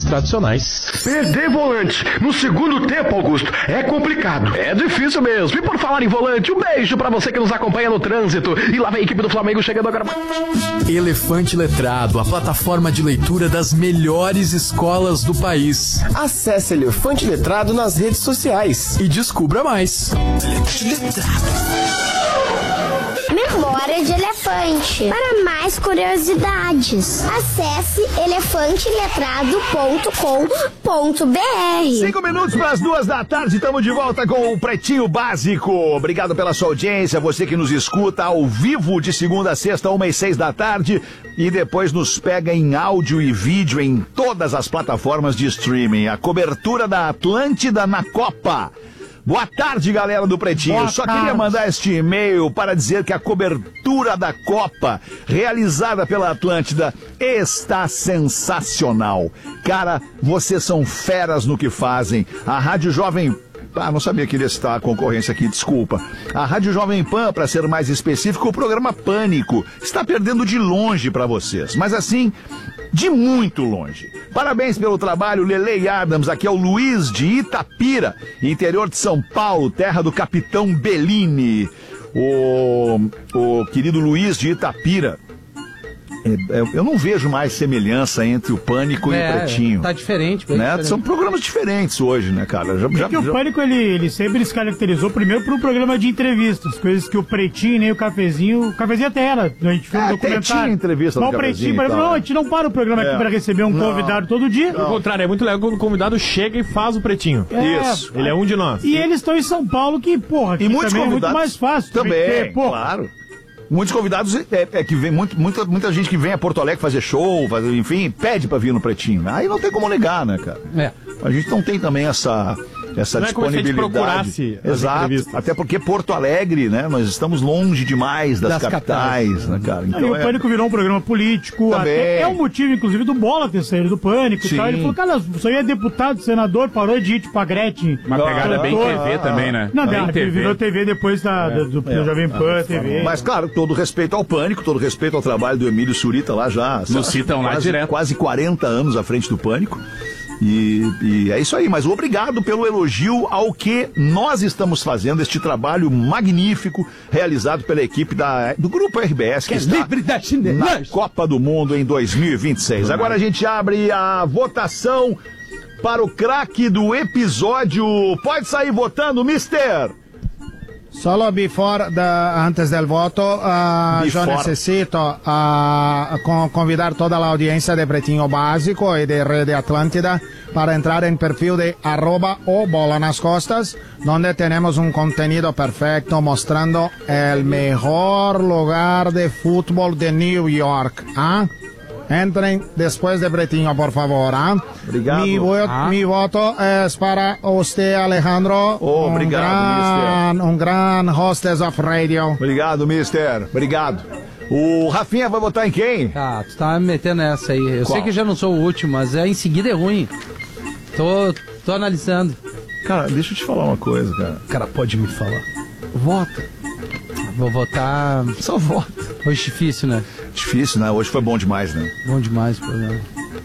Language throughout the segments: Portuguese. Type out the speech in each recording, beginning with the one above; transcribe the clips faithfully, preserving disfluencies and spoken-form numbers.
tradicionais. Perder volante no segundo tempo, Augusto, é complicado. É difícil mesmo. E por falar em volante, um beijo pra você que nos acompanha no trânsito. E lá vem a equipe do Flamengo chegando agora. Elefante Letrado, a plataforma de leitura das melhores escolas do país. Acesse Elefante Letrado nas redes sociais e descubra mais. Memória de Elefante. Para mais curiosidades, acesse elefante letrado ponto com ponto b r. Cinco minutos para as duas da tarde, estamos de volta com o Pretinho Básico. Obrigado pela sua audiência, você que nos escuta ao vivo de segunda a sexta, uma e seis da tarde, e depois nos pega em áudio e vídeo em todas as plataformas de streaming. A cobertura da Atlântida na Copa. Boa tarde, galera do Pretinho. Boa Só tarde. queria mandar este e-mail para dizer que a cobertura da Copa, realizada pela Atlântida, está sensacional. Cara, vocês são feras no que fazem. A Rádio Jovem... Ah, não sabia que iria citar a concorrência aqui, desculpa. A Rádio Jovem Pan, para ser mais específico, o programa Pânico está perdendo de longe para vocês. Mas assim, de muito longe. Parabéns pelo trabalho, Lele e Adams. Aqui é o Luiz de Itapira, interior de São Paulo, terra do Capitão Bellini. O, o querido Luiz de Itapira. É, eu não vejo mais semelhança entre o Pânico é, e o Pretinho. Tá diferente, bem né? diferente. São programas diferentes hoje, né, cara? Já, é já, que o já... Pânico, ele, ele sempre se caracterizou primeiro por um programa de entrevistas, coisas que o Pretinho nem o Cafezinho... O Cafezinho até era, a gente fez um É, documentário. tinha entrevista Mas no o Pretinho, Cafezinho por e exemplo, tal, não, a gente não para o programa É. aqui para receber um Não. convidado todo dia. Ao contrário, é muito legal quando o convidado chega e faz o Pretinho. É. Isso, ele é um de nós. E eles estão em São Paulo, que, porra, E que muitos também é muito convidados mais fácil. também, ter, porra. claro. Muitos convidados é, é que vem muito, muita, muita gente que vem a Porto Alegre fazer show, fazer, enfim, pede pra vir no Pretinho. Aí não tem como negar, né, cara? É. A gente não tem também essa, essa Não é como se a gente disponibilidade. procurasse as Exato. entrevistas. Até porque Porto Alegre, né? Nós estamos longe demais das, Das capitais, capitais. né, cara? Aí Então o é... Pânico virou um programa político. Também. Até é o motivo, inclusive, do Bola ter saído do Pânico e Sim. tal. Ele falou, cara, você é deputado, senador, parou de ir tipo a Gretchen. Uma pegada Ah, bem ah, T V ah, também, né? Não, bem não, virou T V depois da, do, do, do Jovem Pan, T V. Mas, claro, todo respeito ao Pânico, todo respeito ao trabalho do Emílio Surita lá já. Nos citam lá quase, direto. Quase quarenta anos à frente do Pânico. E, e é isso aí, mas obrigado pelo elogio ao que nós estamos fazendo, este trabalho magnífico realizado pela equipe da, do Grupo R B S, que, Que é está livre da na chinelagem. Copa do Mundo em dois mil e vinte e seis. Agora a gente abre a votação para o craque do episódio. Pode sair votando, mister! Solo before, the, antes del voto, uh, yo Before. necesito uh, con- convidar toda la audiencia de Pretinho Básico y de Red Atlántida para entrar en perfil de arroba o bola nas costas, donde tenemos un contenido perfecto mostrando el mejor lugar de fútbol de New York. ¿Ah? Entren después de Pretinho, por favor. ¿Ah? Obrigado. Mi, vo- Ah. mi voto es para usted, Alejandro. Oh, un obrigado, gran, um gran hostess of radio. Obrigado, mister. Obrigado. O Rafinha vai votar em quem? Ah, tu tá me metendo nessa aí. Eu Qual? sei que já não sou o último, mas é, em seguida é ruim. Tô, tô analisando. Cara, deixa eu te falar uma coisa, cara. O cara pode me falar. Vota. Vou votar. Só vota. Hoje difícil, né? Difícil, né? Hoje foi bom demais, né? Bom demais o programa.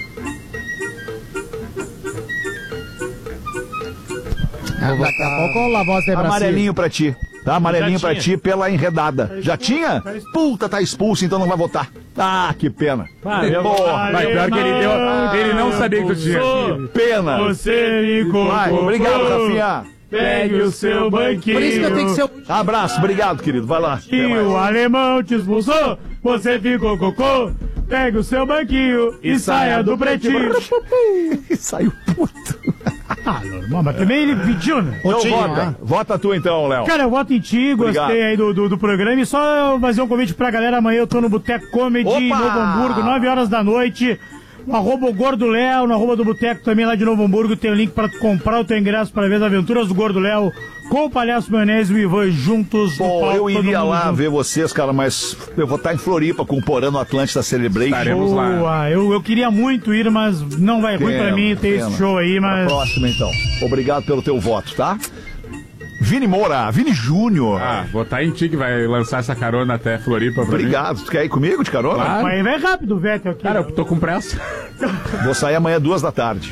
Ah, daqui a pouco a voz de Brasil. Amarelinho pra ti. Tá? Amarelinho Já pra tinha. ti pela enredada. Já tinha? Puta, tá expulso, então não vai votar. Ah, que pena. Porra. Mas pior que ele deu. Ele não sabia que tu tinha. Que pena. Você me Vai, convocou. obrigado, Rafinha. Pegue o seu banquinho. Por isso que eu tenho que ser o. Abraço, obrigado, querido. Vai lá. Até E mais. o alemão te expulsou, você ficou cocô. Pega o seu banquinho e, saia do Pretinho. Saiu puto. Ah, normal, mas também ele pediu, né? Então Tinho, vota. né? Vota tu então, Léo. Cara, eu voto em ti, gostei Obrigado. aí do, do, do programa. E só fazer um convite pra galera, amanhã eu tô no Boteco Comedy em Opa! Novo Hamburgo, nove horas da noite. No arroba o Gordo Léo, no arroba do Boteco também lá de Novo Hamburgo, tem o link pra tu comprar o teu ingresso para ver as aventuras do Gordo Léo com o Palhaço Maionese e o Ivan juntos. no Bom, palco, eu todo iria mundo lá junto. ver vocês, cara, mas eu vou estar em Floripa com o Porã no Atlântida Celebration. Estaremos lá. Boa, eu, eu queria muito ir, mas não vai ruim pra Pena, mim ter pena. esse show aí, Pra mas... próxima, então. Obrigado pelo teu voto, tá? Vini Moura, Vini Júnior. Ah, votar em ti que vai lançar essa carona até Floripa pra mim. Obrigado. Tu quer ir comigo de carona? Claro. Mas vai rápido, Vettel, aqui. Cara, eu tô com pressa. Vou sair amanhã duas da tarde.